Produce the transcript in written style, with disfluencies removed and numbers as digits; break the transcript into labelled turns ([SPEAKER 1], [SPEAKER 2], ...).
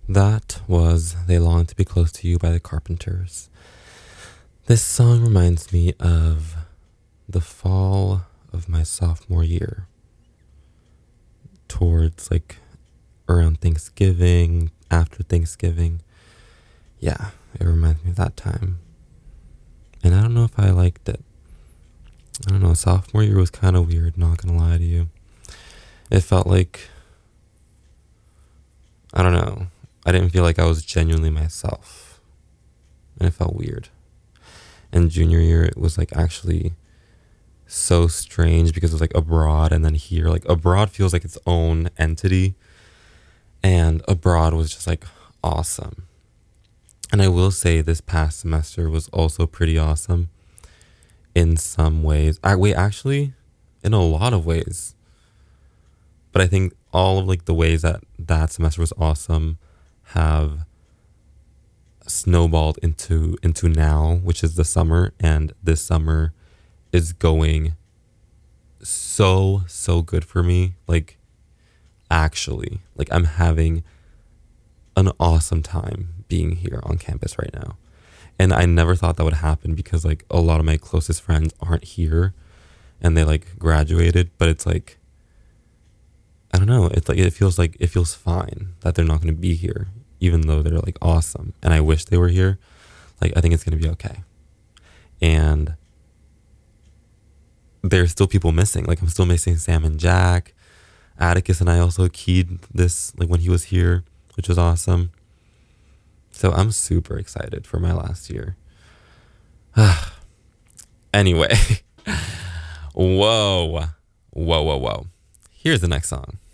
[SPEAKER 1] That was They Long to Be Close to You by the Carpenters. This song reminds me of the fall of my sophomore year, towards like around Thanksgiving, after Thanksgiving. Yeah, it reminds me of that time. And I don't know if I liked it. I don't know, sophomore year was kind of weird, not gonna lie to you. It felt like, I don't know, I didn't feel like I was genuinely myself. And it felt weird. And junior year, it was like actually so strange because it was like abroad and then here. Like abroad feels like its own entity. And abroad was just like awesome. And I will say this past semester was also pretty awesome in some ways. Actually, in a lot of ways. But I think all of like the ways that that semester was awesome have snowballed into now, which is the summer, and this summer is going so good for me. Like actually, like I'm having an awesome time being here on campus right now. And I never thought that would happen because like a lot of my closest friends aren't here and they like graduated, but it's like I don't know, it's like it feels fine that they're not going to be here even though they're like awesome and I wish they were here. Like I think it's going to be okay. And there's still people missing. Like I'm still missing Sam and Jack. Atticus and I also keyed this like when he was here, which was awesome. So I'm super excited for my last year. Anyway. Whoa. Here's the next song.